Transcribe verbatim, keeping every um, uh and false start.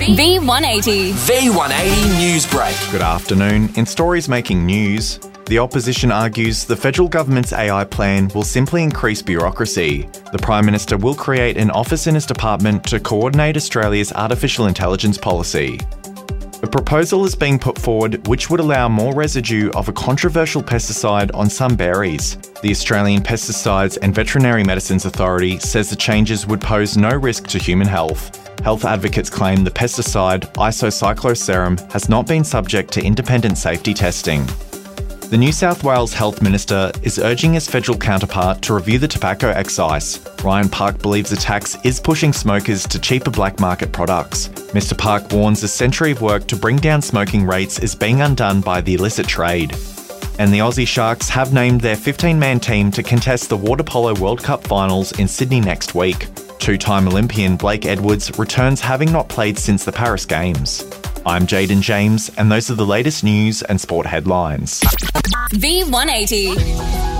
V one eighty. V one eighty News Break. Good afternoon. In stories making news, the opposition argues the federal government's A I plan will simply increase bureaucracy. The Prime Minister will create an office in his department to coordinate Australia's artificial intelligence policy. A proposal is being put forward which would allow more residue of a controversial pesticide on some berries. The Australian Pesticides and Veterinary Medicines Authority says the changes would pose no risk to human health. Health advocates claim the pesticide, Isocycloserum, has not been subject to independent safety testing. The New South Wales Health Minister is urging his federal counterpart to review the tobacco excise. Ryan Park believes the tax is pushing smokers to cheaper black market products. Mister Park warns a century of work to bring down smoking rates is being undone by the illicit trade. And the Aussie Sharks have named their fifteen-man team to contest the Water Polo World Cup finals in Sydney next week. Two-time Olympian Blake Edwards returns having not played since the Paris Games. I'm Jaden James, and those are the latest news and sport headlines. V one eighty.